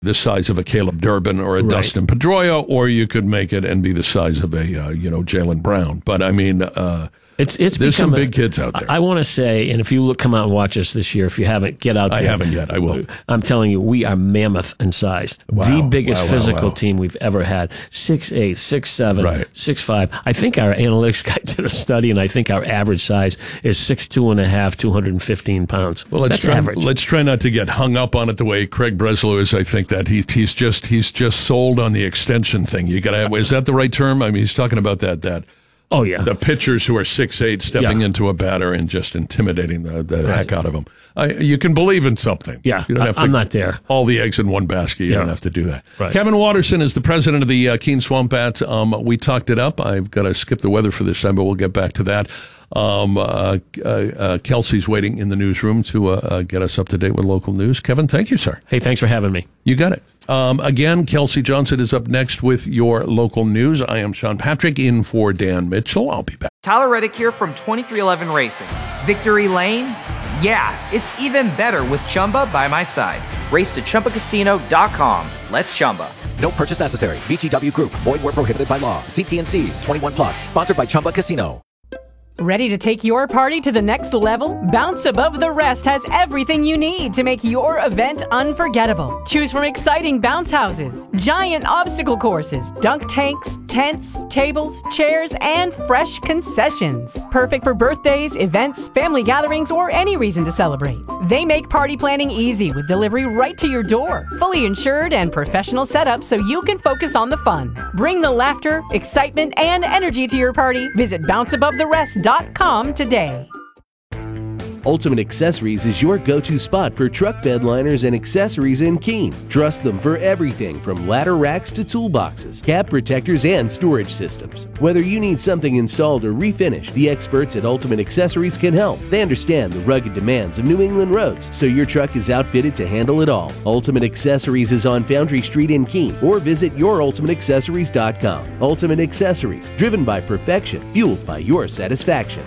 the size of a Caleb Durbin or a Dustin Pedroia, or you could make it and be the size of a Jaylen Brown. But I mean, there's some big kids out there. I want to say, and if you come out and watch us this year, if you haven't, get out there. I haven't yet. I will. I'm telling you, we are mammoth in size. Wow. The biggest physical team we've ever had. 6'8", 6'7", 6'5". I think our analytics guy did a study, and I think our average size is 6'2 and a half, 215 pounds. Well, that's average. Let's try not to get hung up on it the way Craig Breslow is. I think that he's just sold on the extension thing. You got to. Is that the right term? I mean, he's talking about that. Oh, yeah. The pitchers who are 6'8", stepping into a batter and just intimidating the heck out of them. You can believe in something. Yeah, you don't have to I'm not there. All the eggs in one basket. You don't have to do that. Right. Kevin Watterson is the president of the Keene Swamp Bats. We talked it up. I've got to skip the weather for this time, but we'll get back to that. Kelsey's waiting in the newsroom to get us up to date with local news. Kevin, thank you, sir. Hey, thanks for having me. You got it. Again, Kelsey Johnson is up next with your local news. I am Sean Patrick in for Dan Mitchell. I'll be back. Tyler Reddick here from 2311 Racing. Victory Lane? Yeah, it's even better with Chumba by my side. Race to ChumbaCasino.com. Let's Chumba. No purchase necessary. VGW Group. Void where prohibited by law. See T&Cs. 21 plus. Sponsored by Chumba Casino. Ready to take your party to the next level? Bounce Above the Rest has everything you need to make your event unforgettable. Choose from exciting bounce houses, giant obstacle courses, dunk tanks, tents, tables, chairs, and fresh concessions. Perfect for birthdays, events, family gatherings, or any reason to celebrate. They make party planning easy with delivery right to your door. Fully insured and professional setup so you can focus on the fun. Bring the laughter, excitement, and energy to your party. Visit bounceabove.com today. Ultimate Accessories is your go-to spot for truck bed liners and accessories in Keene. Trust them for everything from ladder racks to toolboxes, cab protectors, and storage systems. Whether you need something installed or refinished, the experts at Ultimate Accessories can help. They understand the rugged demands of New England roads, so your truck is outfitted to handle it all. Ultimate Accessories is on Foundry Street in Keene, or visit yourultimateaccessories.com. Ultimate Accessories, driven by perfection, fueled by your satisfaction.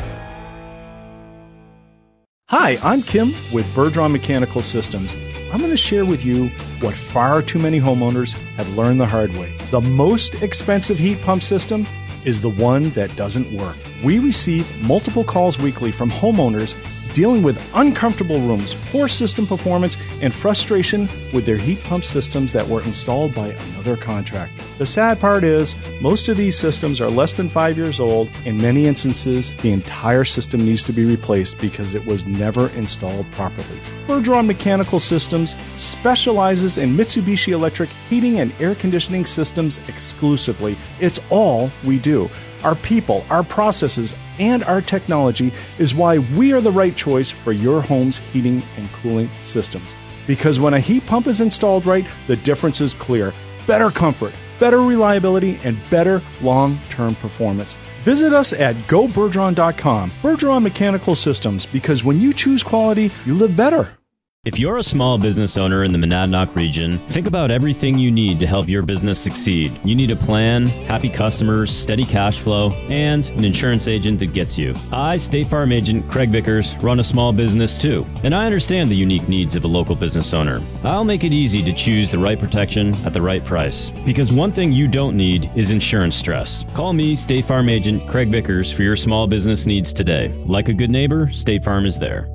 Hi, I'm Kim with Bergeron Mechanical Systems. I'm going to share with you what far too many homeowners have learned the hard way. The most expensive heat pump system is the one that doesn't work. We receive multiple calls weekly from homeowners dealing with uncomfortable rooms, poor system performance, and frustration with their heat pump systems that were installed by another contractor. The sad part is, most of these systems are less than 5 years old. In many instances, the entire system needs to be replaced because it was never installed properly. Bergeron Mechanical Systems specializes in Mitsubishi Electric heating and air conditioning systems exclusively. It's all we do. Our people, our processes, and our technology is why we are the right choice for your home's heating and cooling systems. Because when a heat pump is installed right, the difference is clear. Better comfort, better reliability, and better long-term performance. Visit us at gobergeron.com. Bergeron Mechanical Systems, because when you choose quality, you live better. If you're a small business owner in the Monadnock region, think about everything you need to help your business succeed. You need a plan, happy customers, steady cash flow, and an insurance agent that gets you. I, State Farm Agent Craig Vickers, run a small business too, and I understand the unique needs of a local business owner. I'll make it easy to choose the right protection at the right price, because one thing you don't need is insurance stress. Call me, State Farm Agent Craig Vickers, for your small business needs today. Like a good neighbor, State Farm is there.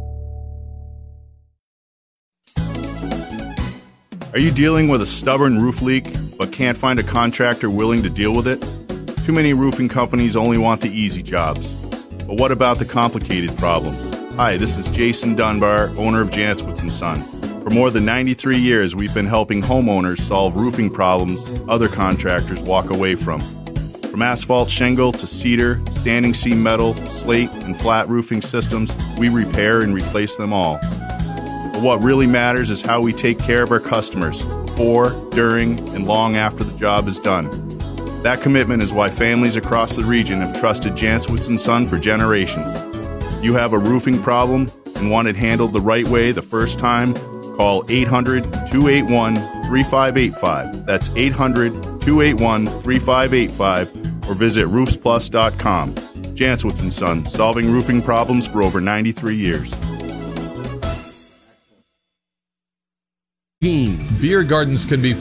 Are you dealing with a stubborn roof leak but can't find a contractor willing to deal with it? Too many roofing companies only want the easy jobs. But what about the complicated problems? Hi, this is Jason Dunbar, owner of Jantzwitz & Son. For more than 93 years, we've been helping homeowners solve roofing problems other contractors walk away from. From asphalt shingle to cedar, standing seam metal, slate, and flat roofing systems, we repair and replace them all. But what really matters is how we take care of our customers before, during, and long after the job is done. That commitment is why families across the region have trusted Jantzwitz & Son for generations. If you have a roofing problem and want it handled the right way the first time, call 800-281-3585. That's 800-281-3585 or visit roofsplus.com. Jantzwitz & Son, solving roofing problems for over 93 years. Beer gardens can be